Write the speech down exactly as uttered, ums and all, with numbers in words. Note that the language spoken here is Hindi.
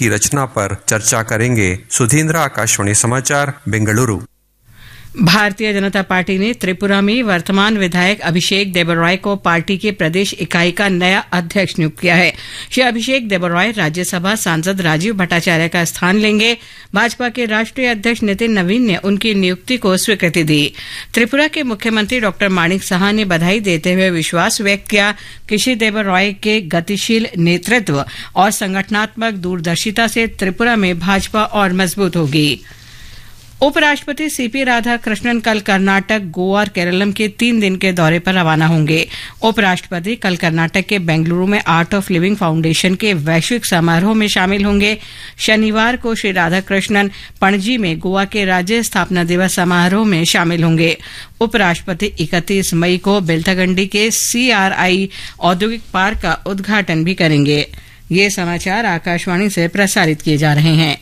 की रचना पर चर्चा करेंगे। सुधींद्र, आकाशवाणी समाचार, बेंगलुरु। भारतीय जनता पार्टी ने त्रिपुरा में वर्तमान विधायक अभिषेक देबरॉय को पार्टी के प्रदेश इकाई का नया अध्यक्ष नियुक्त किया है। श्री अभिषेक देबरॉय राज्यसभा सांसद राजीव भट्टाचार्य का स्थान लेंगे। भाजपा के राष्ट्रीय अध्यक्ष नितिन नवीन ने उनकी नियुक्ति को स्वीकृति दी। त्रिपुरा के मुख्यमंत्री डॉ माणिक साहा ने बधाई देते हुए विश्वास व्यक्त किया कि श्री देबरॉय के गतिशील नेतृत्व और संगठनात्मक दूरदर्शिता से त्रिपुरा में भाजपा और मजबूत होगी। उपराष्ट्रपति सीपी राधाकृष्णन कल कर्नाटक, गोवा और केरलम के तीन दिन के दौरे पर रवाना होंगे। उपराष्ट्रपति कल कर्नाटक के बेंगलुरु में आर्ट ऑफ लिविंग फाउंडेशन के वैश्विक समारोह में शामिल होंगे। शनिवार को श्री राधाकृष्णन पणजी में गोवा के राज्य स्थापना दिवस समारोह में शामिल होंगे। उपराष्ट्रपति इकतीस मई को बेलथगंडी के सीआरआई औद्योगिक पार्क का उद्घाटन भी करेंगे। ये समाचार आकाशवाणी से प्रसारित किए जा रहे हैं।